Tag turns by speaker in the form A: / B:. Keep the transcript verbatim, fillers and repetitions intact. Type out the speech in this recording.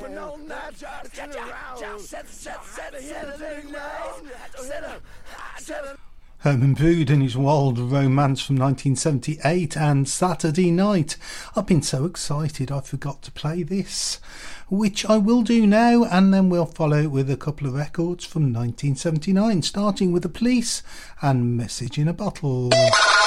A: Herman Bood and his Wild Romance from nineteen seventy-eight and Saturday Night. I've been so excited I forgot to play this, which I will do now, and then we'll follow with a couple of records from nineteen seventy-nine, starting with The Police and Message in a Bottle.